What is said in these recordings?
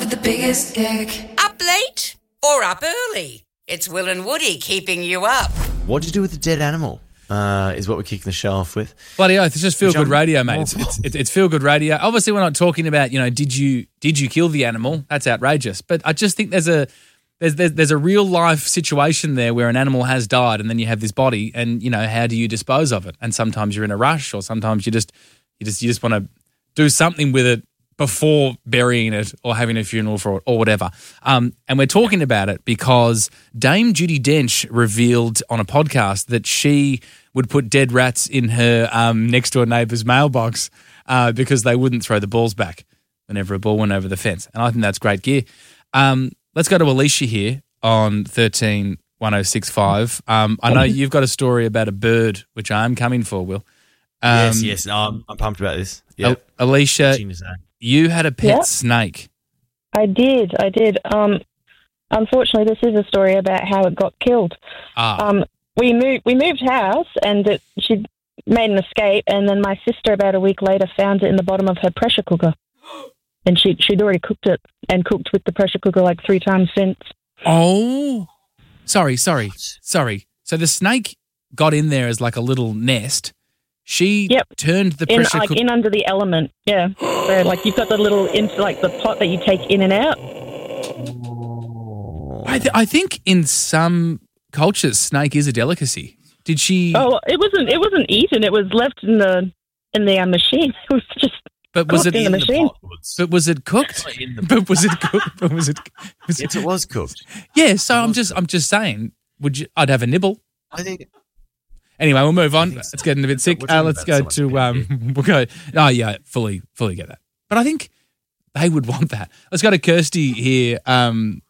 with the biggest dick. Up late or up early? It's Will and Woody keeping you up. What'd you do with the dead animal? Is what we're kicking the show off with. Bloody oath, it's just feel-good radio, mate. It's feel-good radio. Obviously, we're not talking about, did you kill the animal? That's outrageous. But I just think there's a real-life situation there where an animal has died and then you have this body and, how do you dispose of it? And sometimes you're in a rush or sometimes you just want to do something with it before burying it or having a funeral for it or whatever. And we're talking about it because Dame Judi Dench revealed on a podcast that she would put dead rats in her next-door neighbour's mailbox because they wouldn't throw the balls back whenever a ball went over the fence. And I think that's great gear. Let's go to Alicia here on 131065. I know you've got a story about a bird, which I'm coming for, Will. Yes. No, I'm pumped about this. Yep. Alicia, you had a pet snake. I did. Unfortunately, this is a story about how it got killed. We moved house, and she made an escape, and then my sister about a week later found it in the bottom of her pressure cooker, and she'd already cooked it and cooked with the pressure cooker like 3 times since. Oh, sorry. So the snake got in there as like a little nest. She turned the pressure cooker in under the element, yeah. So like you've got the little like the pot that you take in and out. I think in some cultures, snake is a delicacy. Did she? Oh, it wasn't eaten. It was left in the machine. It was just. But was it in the machine? But was it cooked? But was it cooked? Yes, it was cooked. Yeah. So I'm just saying. I'd have a nibble. I think. Anyway, we'll move on. It's getting a bit sick. Let's go to we'll go. Oh yeah, fully get that. But I think they would want that. Let's go to Kirsty here on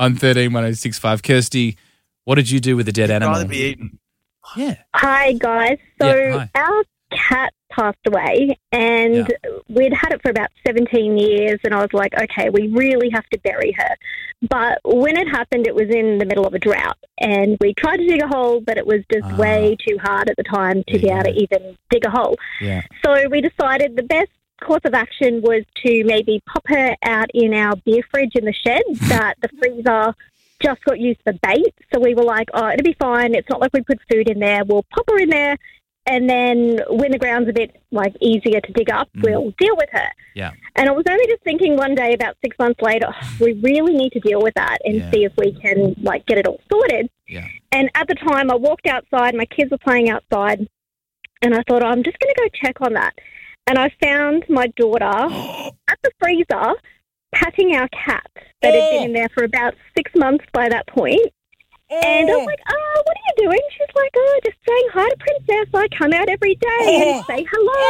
131065. Kirsty, what did you do with the dead animal? Rather be eaten. Yeah. Hi guys. So our cat passed away, and we'd had it for about 17 years, and I was like, okay, we really have to bury her. But when it happened, it was in the middle of a drought, and we tried to dig a hole, but it was just way too hard at the time to be able to even dig a hole. Yeah. So we decided the best course of action was to maybe pop her out in our beer fridge in the shed that the freezer just got used for bait. So we were like, oh, it'll be fine. It's not like we put food in there. We'll pop her in there. And then when the ground's a bit like easier to dig up, we'll deal with her. Yeah. And I was only just thinking one day about 6 months later, we really need to deal with that and see if we can like get it all sorted. Yeah. And at the time I walked outside, my kids were playing outside, and I thought, I'm just going to go check on that. And I found my daughter at the freezer patting our cat that had been in there for about 6 months by that point. And I was like, what are you doing? She's like, just saying hi to Princess. I come out every day and say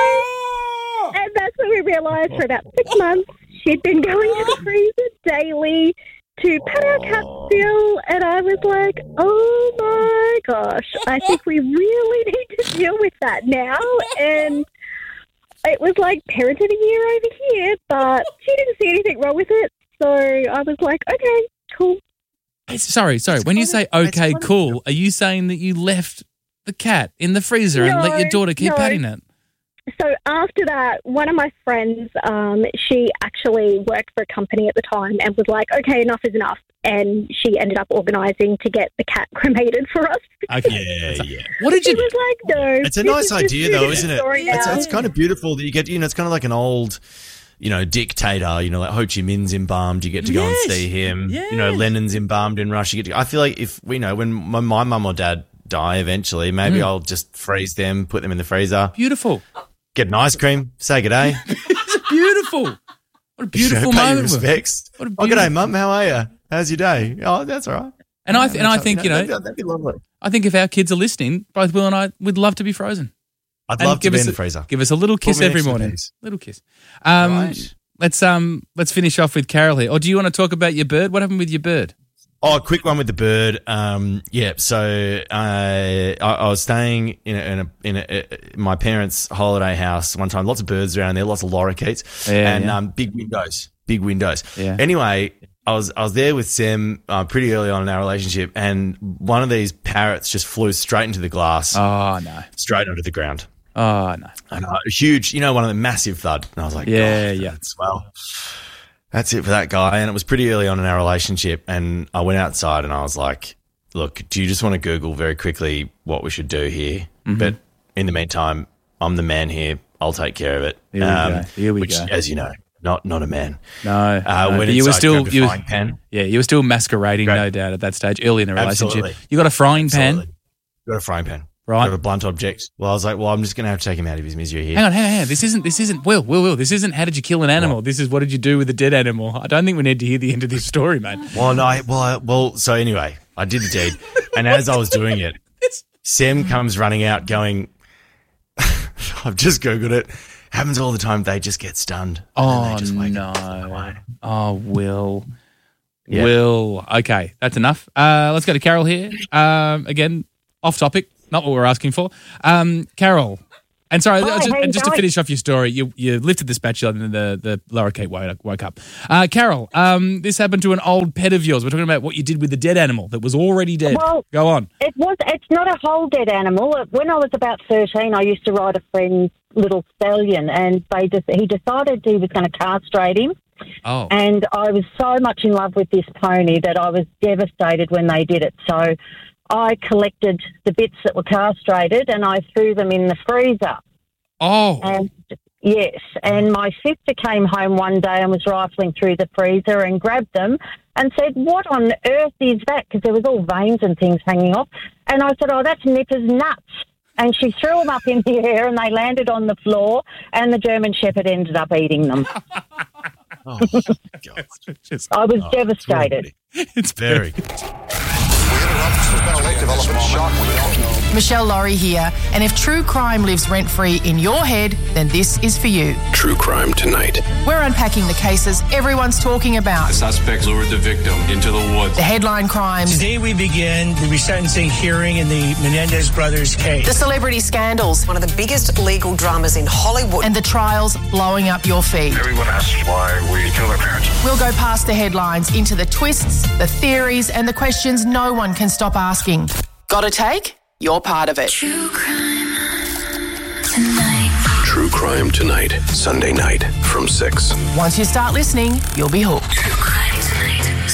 hello. And that's when we realised for about 6 months she'd been going to the freezer daily to pet our cat still. And I was like, oh my gosh, I think we really need to deal with that now. And it was like parent of the year over here, but she didn't see anything wrong with it. So I was like, okay, cool. Sorry. When you say okay, cool, are you saying that you left the cat in the freezer and let your daughter keep patting it? So after that, one of my friends, she actually worked for a company at the time and was like, okay, enough is enough. And she ended up organising to get the cat cremated for us. Okay, yeah. What did you? She was like, no. It's a nice idea, though, isn't it? It's It's kind of beautiful that you get, it's kind of like an old, dictator, like Ho Chi Minh's embalmed, you get to go and see him. Yes. Lenin's embalmed in Russia. I feel like if, when my mum or dad die eventually, maybe I'll just freeze them, put them in the freezer. Beautiful. Get an ice cream, say good day. It's beautiful. What a beautiful pay moment. your respects. What a good day, Mum. How are you? How's your day? Oh, that's all right. And I think, that'd be lovely. I think if our kids are listening, both Will and I would love to be frozen. I'd love to be in the freezer. Give us a little kiss every morning. Little kiss. Right. Let's finish off with Carol here. Or do you want to talk about your bird? What happened with your bird? Oh, a quick one with the bird. So I was staying in my parents' holiday house one time. Lots of birds around there, lots of lorikeets, big windows. Yeah. Anyway, I was there with Sam pretty early on in our relationship, and one of these parrots just flew straight into the glass. Oh no! Straight onto the ground. Oh no! And huge, one of the massive thud. And I was like, yeah. That's well. that's it for that guy. And it was pretty early on in our relationship. And I went outside and I was like, look, do you just want to Google very quickly what we should do here? Mm-hmm. But in the meantime, I'm the man here. I'll take care of it. Here we which, go. as you know, not a man. No. When you were still frying pan. Yeah, you were still masquerading, no doubt, at that stage, early in the relationship. Absolutely. You got a frying pan. You got a frying pan. Right. Have a blunt object. Well, I was like, I'm just going to have to take him out of his misery here. Hang on. This isn't Will. This isn't how did you kill an animal. This is what did you do with a dead animal. I don't think we need to hear the end of this story, mate. So anyway, I did the deed. And as I was doing it, Sam comes running out going, I've just Googled it. Happens all the time. They just get stunned. Oh, no. Oh, Will. Yeah. Will. Okay, that's enough. Let's go to Carol here. Again, off topic, not what we're asking for. Carol, and sorry, just to finish off your story, you lifted the spatula and the lower Kate woke up. Carol, this happened to an old pet of yours. We're talking about what you did with the dead animal that was already dead. Well, go on. It's not a whole dead animal. When I was about 13, I used to ride a friend's little stallion, and he decided he was going to castrate him. Oh. And I was so much in love with this pony that I was devastated when they did it. So I collected the bits that were castrated and I threw them in the freezer. Oh. And yes, and my sister came home one day and was rifling through the freezer and grabbed them and said, what on earth is that? Because there was all veins and things hanging off. And I said, that's Nipper's nuts. And she threw them up in the air and they landed on the floor and the German Shepherd ended up eating them. Oh, God. I was devastated. It's very good. Michelle Laurie here, and if true crime lives rent-free in your head, then this is for you. True Crime Tonight. We're unpacking the cases everyone's talking about. The suspect lured the victim into the woods. The headline crimes. Today we begin the resentencing hearing in the Menendez brothers case. The celebrity scandals. One of the biggest legal dramas in Hollywood. And the trials blowing up your feed. Everyone asks why we killed our parents. We'll go past the headlines into the twists, the theories, and the questions no one can stop asking. Got a take? You're part of it. True Crime Tonight. True Crime Tonight, Sunday night from 6. Once you start listening, you'll be hooked. True Crime Tonight.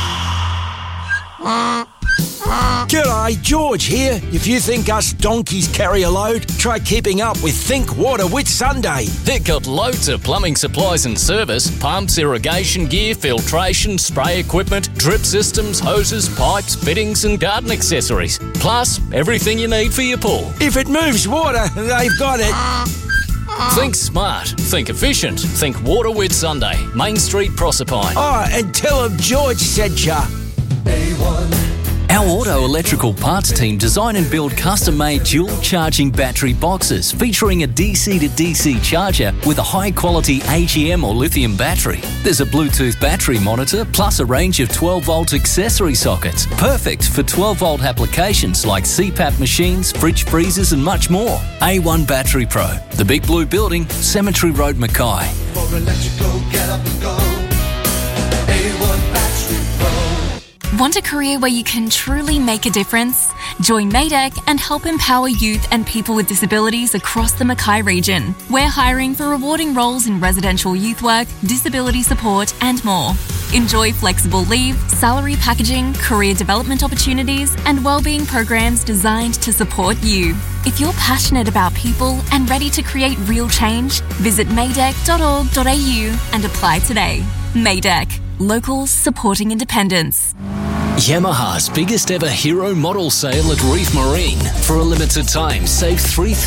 Stop. G'day, George here. If you think us donkeys carry a load, try keeping up with Think Water with Sunday. They've got loads of plumbing supplies and service, pumps, irrigation gear, filtration, spray equipment, drip systems, hoses, pipes, fittings and garden accessories. Plus, everything you need for your pool. If it moves water, they've got it. Think smart, think efficient, think Water with Sunday, Main Street, Proserpine. Oh, and tell them George said ya. A1. Our auto electrical parts team design and build custom-made dual-charging battery boxes featuring a DC to DC charger with a high-quality AGM or lithium battery. There's a Bluetooth battery monitor plus a range of 12-volt accessory sockets, perfect for 12-volt applications like CPAP machines, fridge freezers and much more. A1 Battery Pro, the Big Blue Building, Cemetery Road, Mackay. For electrical, get up and go. A1 Battery Pro. Want a career where you can truly make a difference? Join Maydeck and help empower youth and people with disabilities across the Mackay region. We're hiring for rewarding roles in residential youth work, disability support and more. Enjoy flexible leave, salary packaging, career development opportunities and wellbeing programs designed to support you. If you're passionate about people and ready to create real change, visit maydeck.org.au and apply today. Maydeck. Locals supporting independence. Yamaha's biggest ever hero model sale at Reef Marine. For a limited time, save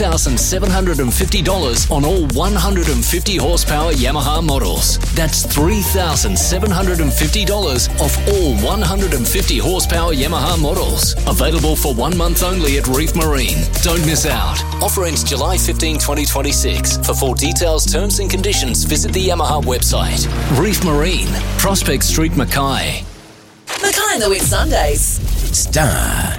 $3,750 on all 150 horsepower Yamaha models. That's $3,750 off all 150 horsepower Yamaha models. Available for 1 month only at Reef Marine. Don't miss out. Offer ends July 15, 2026. For full details, terms and conditions, visit the Yamaha website. Reef Marine, Prospect Street, Mackay. Mackay on the Wit Sundays. Star